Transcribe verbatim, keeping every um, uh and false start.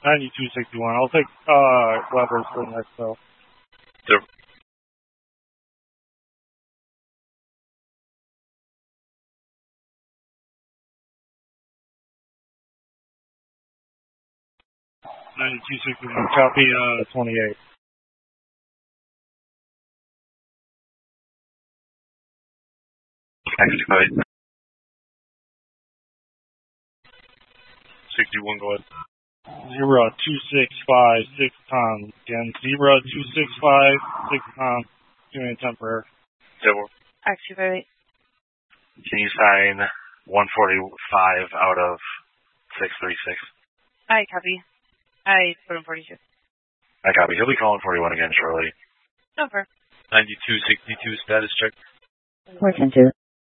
ninety-two sixty-one. I'll take uh, Weber's for the next call. Yep. ninety-two sixty-one. Copy uh, twenty-eight. Activate. sixty-one, go ahead. Zero two six five six Tom. Again, zero two six five six Tom. Doing a temporary. Zero. Activate. Can you sign one forty-five out of six thirty-six? I copy. I put in forty-six. I copy. He'll be calling forty-one again shortly. Over. ninety-two sixty-two status check. Four ten two.